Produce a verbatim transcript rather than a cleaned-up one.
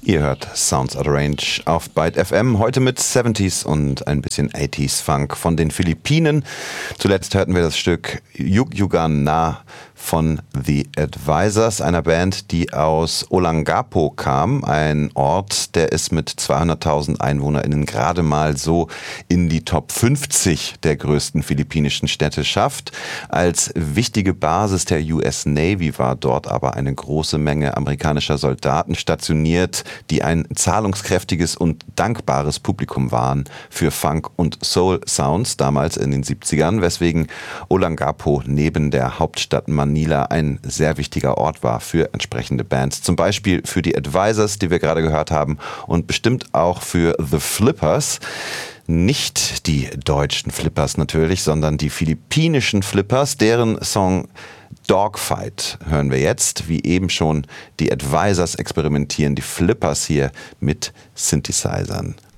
Ihr hört Sounds Out of Range auf Byte F M, heute mit siebziger und ein bisschen achtziger Funk von den Philippinen. Zuletzt hörten wir das Stück Yug Yugan Na von The Advisors, einer Band, die aus Olongapo kam, ein Ort, der es mit zweihunderttausend EinwohnerInnen gerade mal so in die Top fünfzig der größten philippinischen Städte schafft. Als wichtige Basis der U S Navy war dort aber eine große Menge amerikanischer Soldaten stationiert, die ein zahlungskräftiges und dankbares Publikum waren für Funk- und Soul-Sounds damals in den siebzigern, weswegen Olongapo neben der Hauptstadt Manila ein sehr wichtiger Ort war für entsprechende Bands. Zum Beispiel für die Advisors, die wir gerade gehört haben, und bestimmt auch für The Flippers. Nicht die deutschen Flippers natürlich, sondern die philippinischen Flippers, deren Song Dogfight hören wir jetzt. Wie eben schon, die Advisors experimentieren die Flippers hier mit Synthesizern.